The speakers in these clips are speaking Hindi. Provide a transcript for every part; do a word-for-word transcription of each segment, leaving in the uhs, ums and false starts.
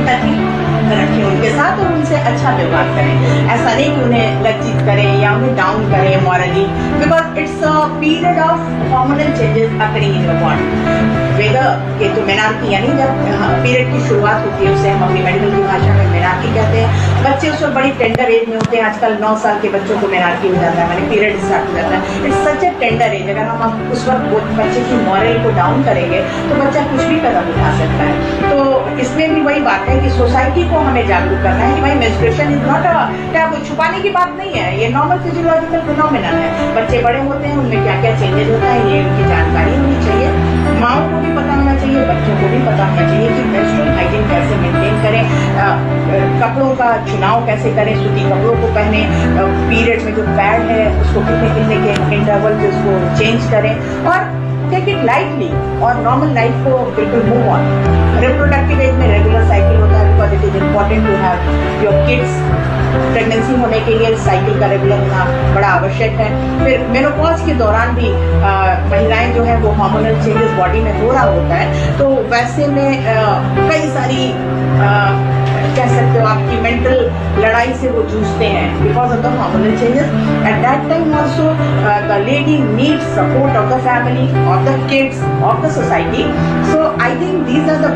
एम्पैथी रखें उनके साथ और उनसे अच्छा व्यवहार करें। ऐसा नहीं कि उन्हें लज्जित करें या उन्हें डाउन करें morally, because it's a period of hormonal changes occurring in your body. Weather के तो मेनार्की यानी जब पीरियड की शुरुआत होती है उसे हम अपनी मेडिकल की भाषा में मेनार्की कहते हैं। बच्चे उस वक्त बड़ी टेंडर एज में होते हैं, आजकल नौ साल के बच्चों को मेनार्की हो जाता है, मैंने पीरियड स्टार्ट हो जाता है। It's such A tender as. अगर हम उस वक्त बच्चे की मॉरल को डाउन करेंगे तो बच्चा कुछ भी कदम उठा सकता है। तो इसमें भी वही बात है कि सोसाइटी को हमें जागरूक करना है कि भाई मेंस्ट्रुएशन इज नॉट अ क्या वो छुपाने की बात नहीं है, ये नॉर्मल फिजियोलॉजिकल फिनोमेनन है। बच्चे बड़े होते हैं, उनमें क्या क्या चेंजेस होता है ये उनकी जानकारी होनी चाहिए। माओ को भी पता होना चाहिए, बच्चों को भी पता होना चाहिए कि मेंस्ट्रुअल हाइजीन कैसे मेंटेन करें, आ, कपड़ों का चुनाव कैसे करें, सूती कपड़ों को पहने, पीरियड में जो पैड है उसको कितने कितने के इंटरवल पे उसको चेंज करें और टेक इट लाइटली और नॉर्मल लाइफ को बिल्कुल मूव ऑन। रिप्रोडक्टिव एज में रेगुलर साइकिल होता है because it is important to have your kids. Pregnancy होने के लिए साइकिल का रेगुलर होना बड़ा आवश्यक है। फिर मेनोपॉज के दौरान भी आ, महिलाएं जो है वो हार्मोनल चेंजेस बॉडी में हो रहा होता है, तो वैसे में आ, कई सारी आ, कह सकते हो आपकी मेंटल लड़ाई से वो जूझते हैं because of the hormonal changes. At that time also the lady needs support of the family, of the kids, of the society. So I think these are the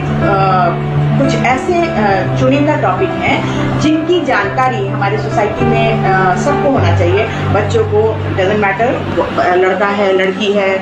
basic कुछ ऐसे uh, चुनिंदा टॉपिक हैं जिनकी जानकारी हमारे सोसाइटी में uh, सबको होना चाहिए। बच्चों को, डजंट मैटर लड़का है लड़की है,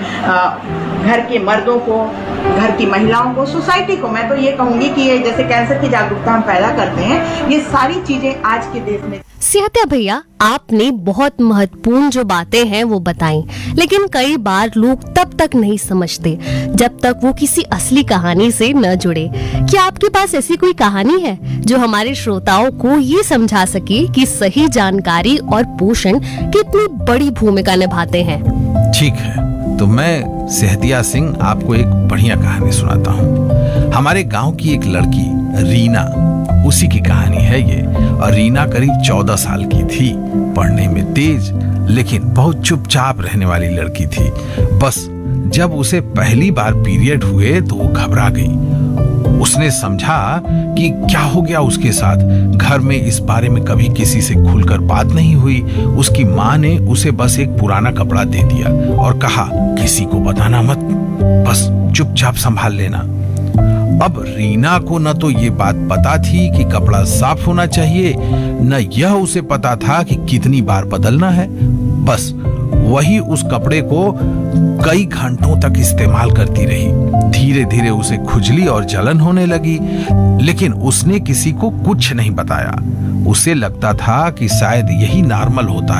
uh, घर के मर्दों को, घर की महिलाओं को, सोसाइटी को। मैं तो ये कहूंगी कि ये जैसे कैंसर की जागरूकता हम पैदा करते हैं, ये सारी चीजें आज के देश में। सिहत्या भैया, आपने बहुत महत्वपूर्ण जो बातें हैं वो बताई, लेकिन कई बार लोग तब तक नहीं समझते जब तक वो किसी असली कहानी से न जुड़े। क्या आपके पास ऐसी कोई कहानी है जो हमारे श्रोताओं को ये समझा सके कि सही जानकारी और पोषण कितनी बड़ी भूमिका निभाते हैं? ठीक है, तो मैं सिहतिया सिंह आपको एक बढ़िया कहानी सुनाता हूँ। हमारे गांव की एक लड़की रीना, उसी की कहानी है ये। और रीना करीब चौदह साल की थी, पढ़ने में तेज लेकिन बहुत चुपचाप रहने वाली लड़की थी। बस जब उसे पहली बार पीरियड हुए तो वो घबरा गई। उसने समझा कि क्या हो गया उसके साथ। घर में इस बारे में कभी किसी से खुलकर बात नहीं हुई। उसकी माँ ने उसे बस एक पुराना कपड़ा दे दिया और कहा किसी को बताना मत, बस चुपचाप संभाल लेना। अब रीना को न तो ये बात पता थी कि कपड़ा साफ होना चाहिए, न यह उसे पता था कि कितनी बार बदलना है। बस वही उस कपड़े को कई घंटों तक इस्तेमाल करती रही। धीरे धीरे उसे खुजली और जलन होने लगी, लेकिन उसने किसी को कुछ नहीं बताया। उसे लगता था कि शायद यही नॉर्मल होता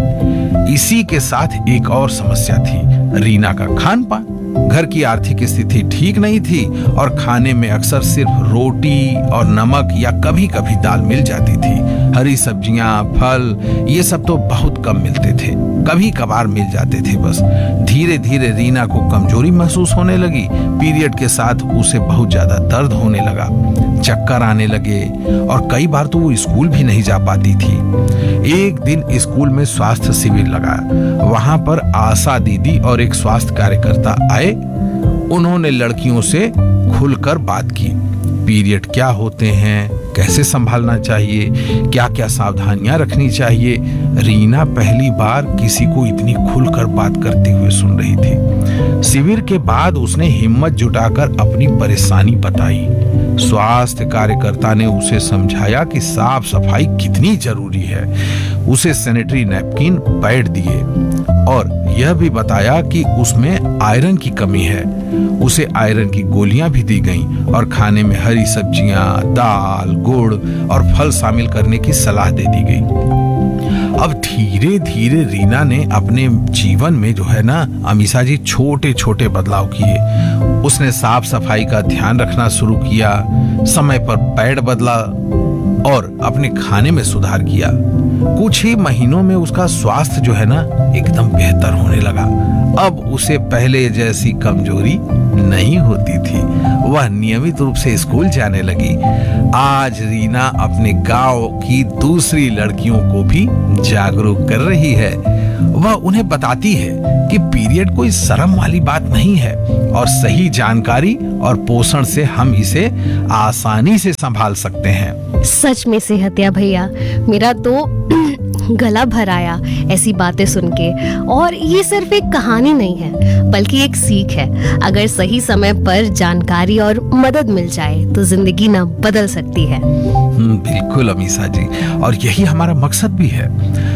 है। इसी के साथ एक और समस्या थी, रीना का खान पान। घर की आर्थिक स्थिति ठीक नहीं थी और खाने में अक्सर सिर्फ रोटी और नमक या कभी कभी दाल मिल जाती थी। हरी सब्जियां, फल, ये सब तो बहुत कम मिलते थे, कभी कभार मिल जाते थे बस। धीरे धीरे रीना को कमजोरी महसूस होने लगी। पीरियड के साथ उसे बहुत ज्यादा दर्द होने लगा, चक्कर आने लगे और कई बार तो वो स्कूल भी नहीं जा पाती थी। एक दिन स्कूल में स्वास्थ्य शिविर लगा। वहां पर आशा दीदी और एक स्वास्थ्य कार्यकर्ता आए। उन्होंने लड़कियों से खुलकर बात की। पीरियड क्या होते हैं, कैसे संभालना चाहिए, क्या क्या सावधानियां रखनी चाहिए। रीना पहली बार किसी को इतनी खुलकर बात करते हुए सुन रही थी। शिविर के बाद उसने हिम्मत जुटाकर अपनी परेशानी बताई। स्वास्थ्य कार्यकर्ता ने उसे समझाया कि साफ सफाई कितनी जरूरी है। उसे सैनिटरी नैपकिन, पैड दिए और यह भी बताया कि उसमें आयरन की कमी है। उसे आयरन की गोलियां भी दी गईं और खाने में हरी सब्जियां, दाल, गुड़ और फल शामिल करने की सलाह दे दी गई। अब धीरे धीरे रीना ने अपने जीवन में जो है ना अमीषा जी छोटे छोटे बदलाव किए। उसने साफ सफाई का ध्यान रखना शुरू किया, समय पर पैड बदला और अपने खाने में सुधार किया। कुछ ही महीनों में उसका स्वास्थ्य जो है ना एकदम बेहतर होने लगा। अब उसे पहले जैसी कमजोरी नहीं होती थी। वह नियमित रूप से स्कूल जाने लगी। आज रीना अपने गांव की दूसरी लड़कियों को भी जागरूक कर रही है। वह उन्हें बताती है कि पीरियड कोई शर्म वाली बात नहीं है और सही जानकारी और पोषण से हम इसे आसानी से संभाल सकते हैं। सच में सेहतिया भैया, मेरा तो गला भर आया ऐसी बातें सुन के। और ये सिर्फ एक कहानी नहीं है, बल्कि एक सीख है। अगर सही समय पर जानकारी और मदद मिल जाए तो जिंदगी ना बदल सकती है। बिल्कुल अमीषा जी, और यही हमारा मकसद भी है,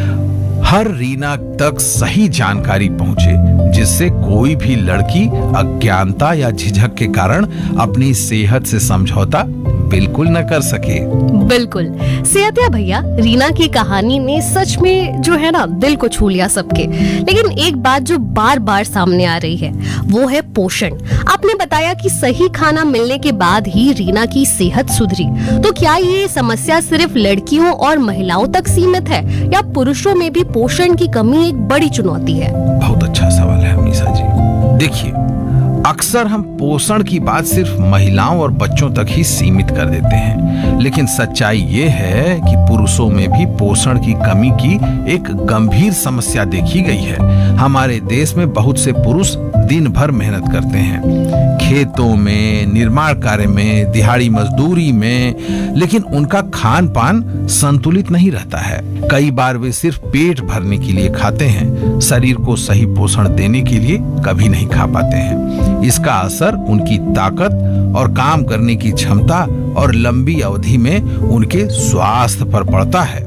हर रीना तक सही जानकारी पहुंचे, जिससे कोई भी लड़की अज्ञानता या झिझक के कारण अपनी सेहत से समझौता बिल्कुल न कर सके। बिल्कुल सेहतिया भैया, रीना की कहानी ने सच में जो है ना दिल को छू लिया सबके। लेकिन एक बात जो बार बार सामने आ रही है वो है पोषण। आपने बताया कि सही खाना मिलने के बाद ही रीना की सेहत सुधरी, तो क्या ये समस्या सिर्फ लड़कियों और महिलाओं तक सीमित है या पुरुषों में भी पोषण की कमी एक बड़ी चुनौती है? बहुत अच्छा सवाल है अमीषा जी। देखिए, अक्सर हम पोषण की बात सिर्फ महिलाओं और बच्चों तक ही सीमित कर देते हैं, लेकिन सच्चाई ये है कि पुरुषों में भी पोषण की कमी की एक गंभीर समस्या देखी गई है। हमारे देश में बहुत से पुरुष दिन भर मेहनत करते हैं, खेतों में, निर्माण कार्य में, दिहाड़ी मजदूरी में, लेकिन उनका खान पान संतुलित नहीं रहता है। कई बार वे सिर्फ पेट भरने के लिए खाते हैं, शरीर को सही पोषण देने के लिए कभी नहीं खा पाते हैं। इसका असर उनकी ताकत और काम करने की क्षमता और लंबी अवधि में उनके स्वास्थ्य पर पड़ता है।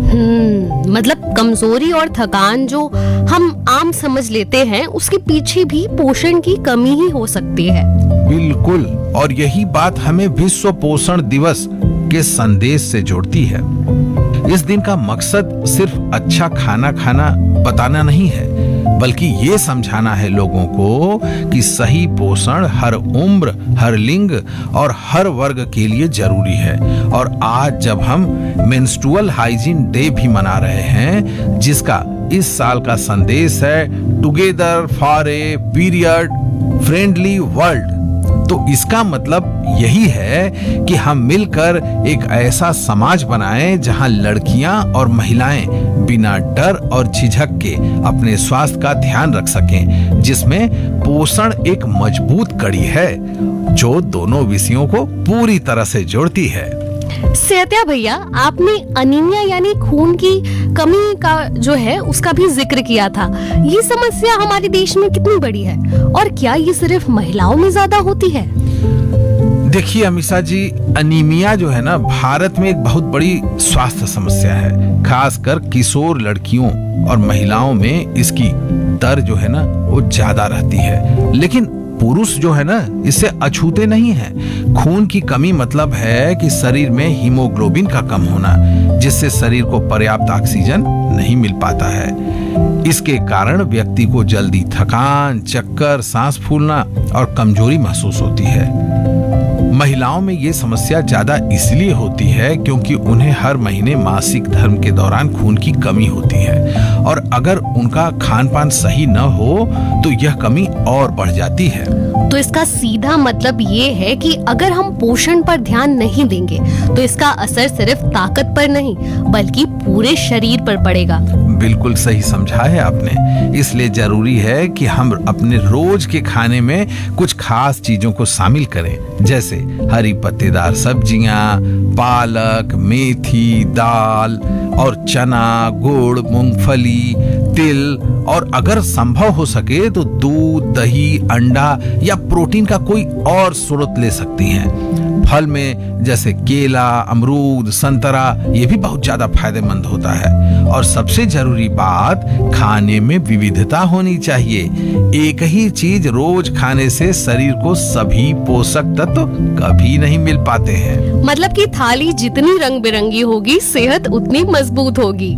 हम्म, मतलब कमजोरी और थकान जो हम आम समझ लेते हैं, उसके पीछे भी पोषण की कमी ही हो सकती है। बिल्कुल, और यही बात हमें विश्व पोषण दिवस के संदेश से जोड़ती है। इस दिन का मकसद सिर्फ अच्छा खाना खाना बताना नहीं है, बल्कि ये समझाना है लोगों को कि सही पोषण हर उम्र, हर लिंग और हर वर्ग के लिए जरूरी है। और आज जब हम मेंस्ट्रुअल हाइजीन डे भी मना रहे हैं, जिसका इस साल का संदेश है together for a period friendly world, तो इसका मतलब यही है कि हम मिलकर एक ऐसा समाज बनाएं जहां लड़कियां और महिलाएं बिना डर और झिझक के अपने स्वास्थ्य का ध्यान रख सकें, जिसमें पोषण एक मजबूत कड़ी है जो दोनों विषयों को पूरी तरह से जोड़ती है। सेहतिया भैया, आपने अनीमिया यानी खून की कमी का जो है उसका भी जिक्र किया था। ये समस्या हमारे देश में कितनी बड़ी है और क्या ये सिर्फ महिलाओं में ज्यादा होती है? देखिए अमीषा जी, अनीमिया जो है ना भारत में एक बहुत बड़ी स्वास्थ्य समस्या है। खासकर किशोर लड़कियों और महिलाओं में इसकी दर जो है ना वो ज्यादा रहती है, लेकिन पुरुष जो है ना इससे अछूते नहीं हैं। खून की कमी मतलब है कि शरीर में हीमोग्लोबिन का कम होना, जिससे शरीर को पर्याप्त ऑक्सीजन नहीं मिल पाता है। इसके कारण व्यक्ति को जल्दी थकान, चक्कर, सांस फूलना और कमजोरी महसूस होती है। महिलाओं में ये समस्या ज्यादा इसलिए होती है क्योंकि उन्हें हर महीने मासिक धर्म के दौरान खून की कमी होती है, और अगर उनका खान पान सही न हो तो यह कमी और बढ़ जाती है। तो इसका सीधा मतलब ये है कि अगर हम पोषण पर ध्यान नहीं देंगे तो इसका असर सिर्फ ताकत पर नहीं बल्कि पूरे शरीर पर पड़ेगा। बिल्कुल सही समझा है आपने। इसलिए जरूरी है कि हम अपने रोज के खाने में कुछ खास चीजों को शामिल करें, जैसे हरी पत्तेदार सब्जियां, पालक, मेथी, दाल और चना, गुड़, मूंगफली, तिल, और अगर संभव हो सके तो दूध, दही, अंडा या प्रोटीन का कोई और स्रोत ले सकती हैं। फल में जैसे केला, अमरूद, संतरा, ये भी बहुत ज्यादा फायदेमंद होता है। और सबसे जरूरी बात, खाने में विविधता होनी चाहिए। एक ही चीज रोज खाने से शरीर को सभी पोषक तत्व कभी नहीं मिल पाते हैं। मतलब कि थाली जितनी रंग बिरंगी होगी, सेहत उतनी मजबूत होगी।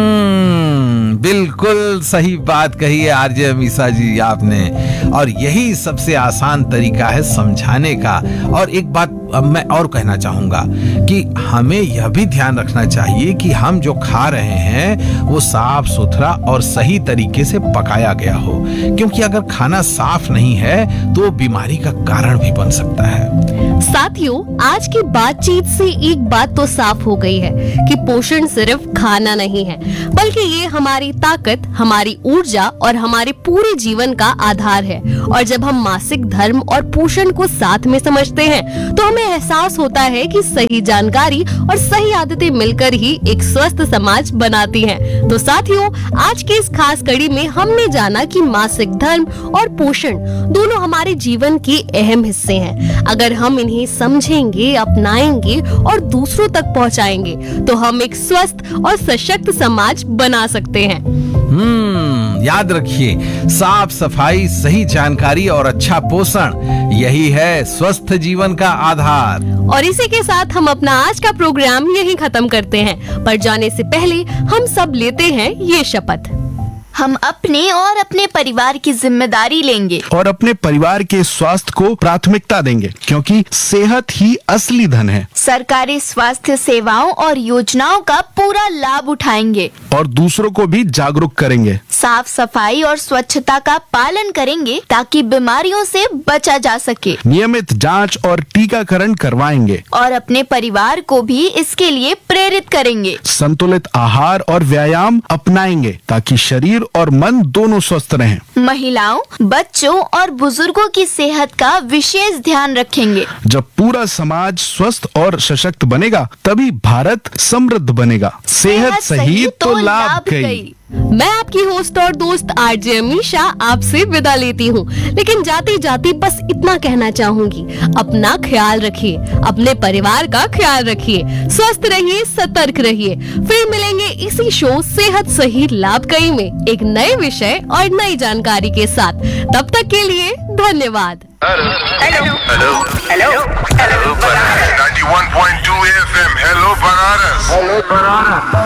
हम्म, बिल्कुल सही बात कही है आरजे अमीषा जी आपने। और यही सबसे आसान तरीका है समझाने का। और एक बात अब मैं और कहना चाहूंगा कि हमें यह भी ध्यान रखना चाहिए कि हम जो खा रहे हैं वो साफ सुथरा और सही तरीके से पकाया गया हो, क्योंकि अगर खाना साफ नहीं है तो बीमारी का कारण भी बन सकता है। साथियों, आज की बातचीत से एक बात तो साफ हो गई है कि पोषण सिर्फ खाना नहीं है, बल्कि ये हमारी ताकत, हमारी ऊर्जा और हमारे पूरे जीवन का आधार है। और जब हम मासिक धर्म और पोषण को साथ में समझते हैं, तो हमें एहसास होता है कि सही जानकारी और सही आदतें मिलकर ही एक स्वस्थ समाज बनाती हैं। तो साथियों, आज की इस खास कड़ी में हमने जाना कि मासिक धर्म और पोषण दोनों हमारे जीवन के अहम हिस्से हैं। अगर हम इन्हें समझेंगे, अपनाएंगे और दूसरों तक पहुंचाएंगे, तो हम एक स्वस्थ और सशक्त समाज बना सकते हैं। हम्म याद रखिए, साफ सफाई, सही जानकारी और अच्छा पोषण, यही है स्वस्थ जीवन का आधार। और इसी के साथ हम अपना आज का प्रोग्राम यहीं खत्म करते हैं। पर जाने से पहले हम सब लेते हैं ये शपथ, हम अपने और अपने परिवार की जिम्मेदारी लेंगे और अपने परिवार के स्वास्थ्य को प्राथमिकता देंगे, क्योंकि सेहत ही असली धन है। सरकारी स्वास्थ्य सेवाओं और योजनाओं का पूरा लाभ उठाएंगे और दूसरों को भी जागरूक करेंगे। साफ सफाई और स्वच्छता का पालन करेंगे ताकि बीमारियों से बचा जा सके। नियमित जांच और टीकाकरण करवाएंगे और अपने परिवार को भी इसके लिए प्रेरित करेंगे। संतुलित आहार और व्यायाम अपनाएंगे ताकि शरीर और मन दोनों स्वस्थ रहें। महिलाओं, बच्चों और बुजुर्गों की सेहत का विशेष ध्यान रखेंगे। जब पूरा समाज स्वस्थ और सशक्त बनेगा, तभी भारत समृद्ध बनेगा। सेहत सही तो लाभ कई। मैं आपकी होस्ट और दोस्त आरजे अमीशा आपसे विदा लेती हूँ, लेकिन जाती जाती बस इतना कहना चाहूंगी, अपना ख्याल रखिए, अपने परिवार का ख्याल रखिए, स्वस्थ रहिए, सतर्क रहिए। फिर मिलेंगे इसी शो सेहत सही लाभ कई में एक नए विषय और नई जानकारी के साथ। तब तक के लिए धन्यवाद। Hello hello hello hello Banaras ninety one point two F M. Hello Banaras. Hello Banaras.